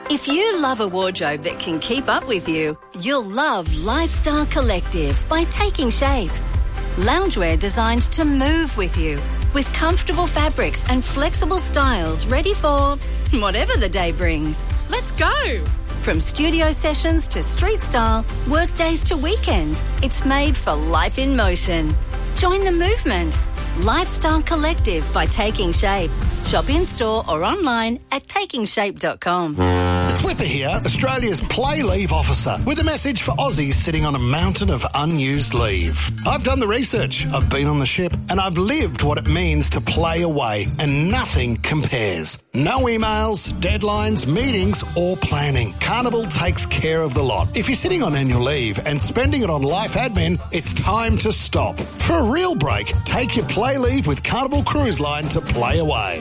If you love a wardrobe that can keep up with you, you'll love Lifestyle Collective by Taking Shape. Loungewear designed to move with you, with comfortable fabrics and flexible styles ready for whatever the day brings. Let's go! From studio sessions to street style, work days to weekends, it's made for life in motion. Join the movement. Lifestyle Collective by Taking Shape. Shop in-store or online at takingshape.com. It's Whipper here, Australia's play leave officer, with a message for Aussies sitting on a mountain of unused leave. I've done the research, I've been on the ship, and I've lived what it means to play away, and nothing compares. No emails, deadlines, meetings, or planning. Carnival takes care of the lot. If you're sitting on annual leave and spending it on life admin, it's time to stop. For a real break, take your play leave with Carnival Cruise Line to play away.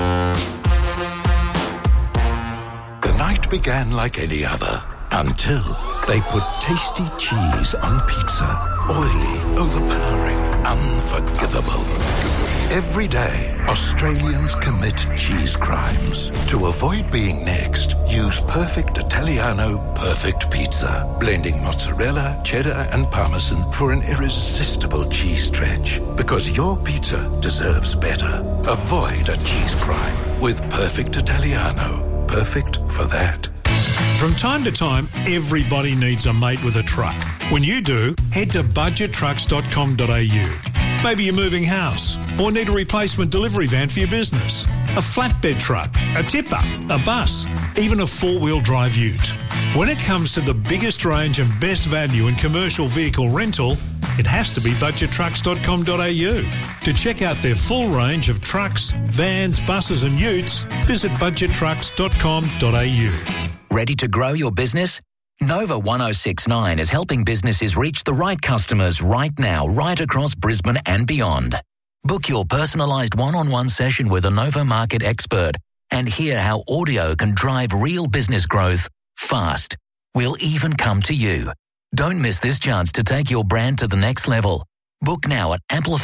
The night began like any other until they put tasty cheese on pizza. Oily, overpowering, unforgivable. Every day, Australians commit cheese crimes. To avoid being next, use Perfect Italiano Perfect Pizza, blending mozzarella, cheddar and parmesan for an irresistible cheese stretch. Because your pizza deserves better. Avoid a cheese crime with Perfect Italiano. Perfect for that. From time to time, everybody needs a mate with a truck. When you do, head to budgettrucks.com.au. Maybe you're moving house or need a replacement delivery van for your business, a flatbed truck, a tipper, a bus, even a four-wheel drive ute. When it comes to the biggest range and best value in commercial vehicle rental, it has to be budgettrucks.com.au. To check out their full range of trucks, vans, buses and utes, visit budgettrucks.com.au. Ready to grow your business? Nova 1069 is helping businesses reach the right customers right now, right across Brisbane and beyond. Book your personalised one-on-one session with a Nova market expert and hear how audio can drive real business growth fast. We'll even come to you. Don't miss this chance to take your brand to the next level. Book now at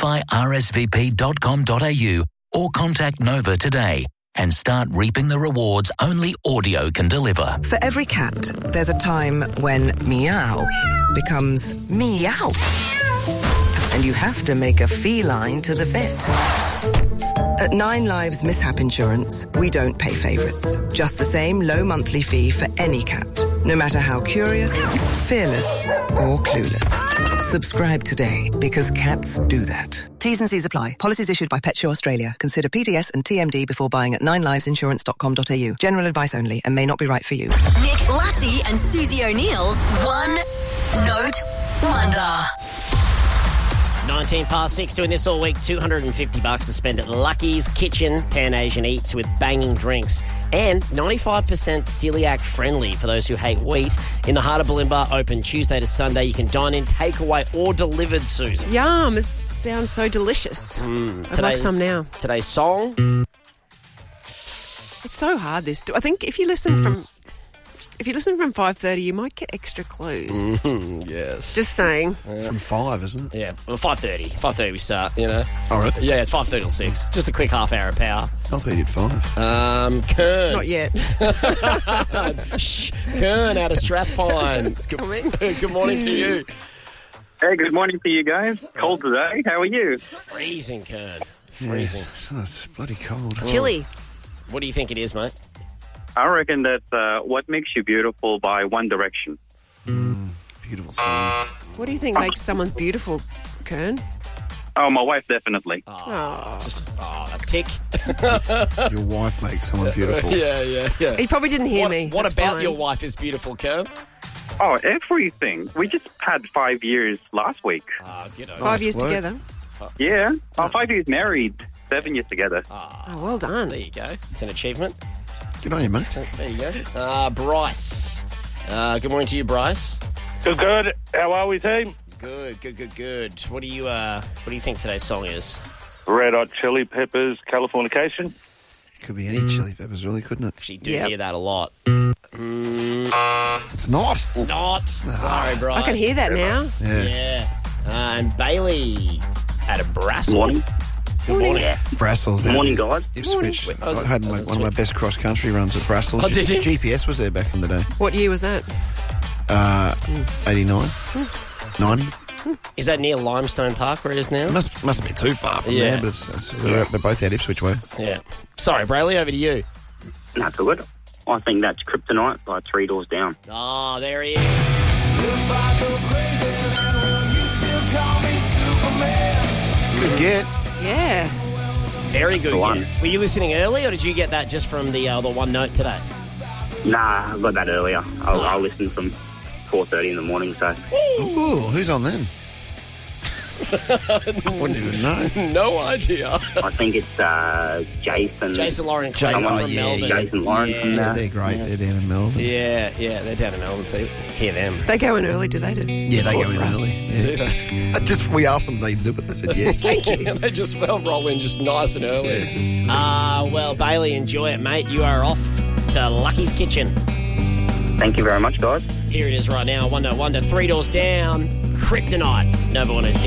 amplifyrsvp.com.au or contact Nova today and start reaping the rewards only audio can deliver. For every cat, there's a time when meow becomes meow. And you have to make a feline to the vet. At 9 Lives Mishap Insurance, we don't pay favourites. Just the same low monthly fee for any cat, no matter how curious, fearless or clueless. Subscribe today, because cats do that. T's and C's apply. Policies issued by PetShow Australia. Consider PDS and TMD before buying at 9livesinsurance.com.au. General advice only and may not be right for you. Nick Lachey and Susie O'Neill's One Note Wonder. 19 past 6, doing this all week. $250 to spend at Lucky's Kitchen Pan Asian Eats with banging drinks. And 95% celiac friendly for those who hate wheat. In the heart of Bulimba, open Tuesday to Sunday. You can dine in, takeaway or delivered, Susan. Yum, it sounds so delicious. I'd like some now. Today's song. It's so hard, this. I think if you listen from 5:30, you might get extra clues. Yes. Just saying. From 5, isn't it? Yeah, well, 5:30. 5:30 we start, you know. Oh, really? Yeah, it's 5:30 till 6. Just a quick half hour of power. I thought you did 5. Kern. Not yet. Shh. Kern out of Strathpine. Good morning to you. Hey, good morning to you guys. Cold today. How are you? Freezing, Kern. Freezing. Yeah, it's bloody cold. Chilly. What do you think it is, mate? I reckon that What Makes You Beautiful by One Direction. Beautiful song. What do you think makes someone beautiful, Kern? Oh, my wife, definitely. A tick. Your wife makes someone beautiful. Yeah. He probably didn't hear me. What That's about fine. your wife is beautiful, Kern? Oh, everything. We just had 5 years last week. Good. 5 years together. Yeah. 5 years married, 7 years together. Oh, well done. There you go. It's an achievement. Good on you, mate. There you go. Bryce. Good morning to you, Bryce. Good. How are we, team? Good. What do you think today's song is? Red Hot Chili Peppers, Californication. Could be any chili peppers, really, couldn't it? Actually, do hear that a lot. It's not. Sorry, Bryce. I can hear that now. Yeah. And Bailey out of Brassel. Morning. Good morning. Brussels. Morning, guys. Ipswich. I had one of my best cross-country runs at Brussels. Oh, did you? GPS was there back in the day. What year was that? 89. 90. Is that near Limestone Park where it is now? Mustn't be too far from Yeah. there, but they're both out Ipswich way. Yeah. Sorry, Brayley, over to you. That's all good. I think that's Kryptonite by Three Doors Down. Oh, there he is. Good get. Yeah. Very good. The one. Were you listening early, or did you get that just from the one note today? Nah, I got that earlier. I listened from 4:30 in the morning, so... Ooh, who's on then? Wouldn't even know. No idea. I think it's Jason. Jason Lauren Jay- Clayton oh, from yeah, Melbourne. Jason Lauren from Yeah, there. they're great. They're down in Melbourne. Yeah, they're down in Melbourne, so hear them. They go in early, do they? Yeah, they go in early. Yeah. We asked them if they'd do it. They said yes. Thank you. They just roll in just nice and early. Well, Bailey, enjoy it, mate. You are off to Lucky's Kitchen. Thank you very much, guys. Here it is right now. 1 Wonder, 3 Doors Down, Kryptonite, Nova 106.